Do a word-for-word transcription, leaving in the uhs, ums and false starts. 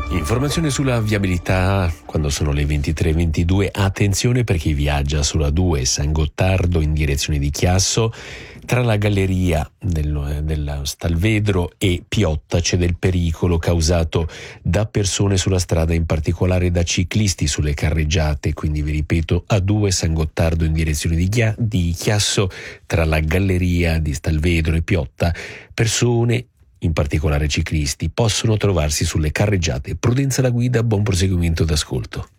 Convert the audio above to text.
Informazione sulla viabilità quando sono le ventitré e ventidue. Attenzione per chi viaggia sulla due San Gottardo in direzione di Chiasso. Tra la galleria del, della Stalvedro e Piotta c'è del pericolo causato da persone sulla strada, in particolare da ciclisti sulle carreggiate. Quindi vi ripeto, A due San Gottardo in direzione di, Chia- di Chiasso, tra la galleria di Stalvedro e Piotta, persone, in particolare ciclisti, possono trovarsi sulle carreggiate. Prudenza alla guida, buon proseguimento d'ascolto.